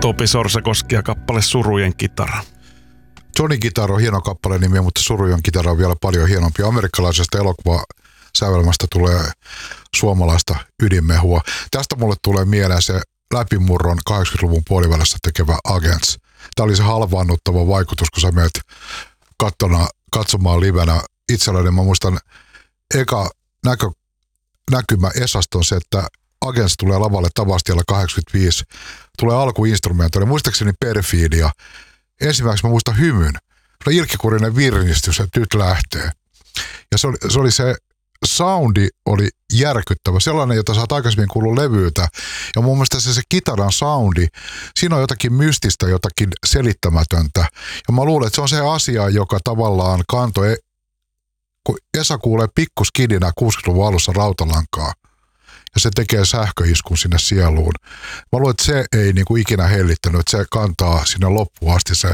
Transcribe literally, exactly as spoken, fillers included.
Topi Sorsakoski ja kappale Surujen kitara. Johnny Guitar on hieno kappaleen nimi, mutta Surujen kitara on vielä paljon hienompi. Amerikkalaisesta elokuvasävelmästä tulee suomalaista ydinmehua. Tästä mulle tulee mieleen se läpimurron kahdeksankymmentäluvun puolivälissä tekevä Agents. Tämä oli se halvaannuttava vaikutus, kun sä menet kattona, katsomaan livenä itselläni. Mä muistan eka näkö, näkymä Esasta on se, että Agents tulee lavalle Tavastialla kahdeksankymmentäviisi. Tulee alkuinstrumentoille. Muistaakseni Perfidia. Ensimmäiseksi mä muistan hymyn. Se ilkikurinen virnistys, että nyt lähtee. Ja se oli se, oli se soundi oli järkyttävä. Sellainen, jota sä oot aikaisemmin kuullut levyltä. Ja mun mielestä se, se kitaran soundi, siinä on jotakin mystistä, jotakin selittämätöntä. Ja mä luulen, että se on se asia, joka tavallaan kantoi, kun Esa kuulee pikkuskidinä kuusikymmentäluvun alussa Rautalankaa. Ja se tekee sähköiskun sinne sieluun. Mä luulen, että se ei niinku ikinä hellittänyt, että se kantaa sinne loppuun asti se